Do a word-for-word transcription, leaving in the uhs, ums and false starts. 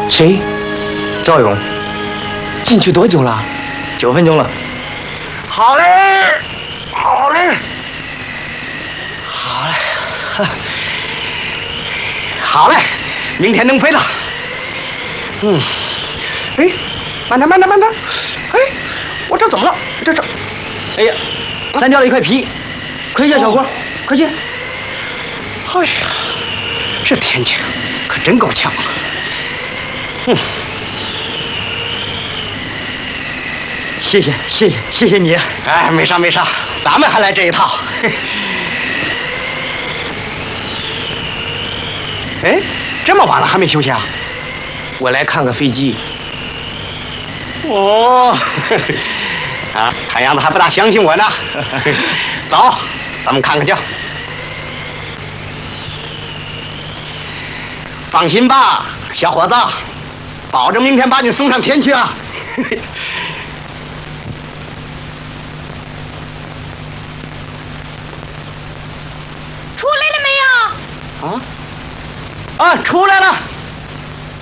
谁？ 赵勇。 进去多久了？ 九分钟了。好嘞，好嘞，好嘞，好嘞，明天能飞了。嗯，哎，慢点，慢点，慢点。哎，我这怎么了？这这，哎呀，粘掉了一块皮，快些，小郭，快些。哎呀，这天气可真够呛啊。嗯。谢谢谢谢谢谢你，哎，没啥没啥，咱们还来这一套。哎，这么晚了还没休息啊？ 我来看个飞机。 哦，啊，看样子还不大相信我呢。走，咱们看看去。放心吧，小伙子，保证明天把你送上天去啊。 出来了没有？ 啊，啊，出来了。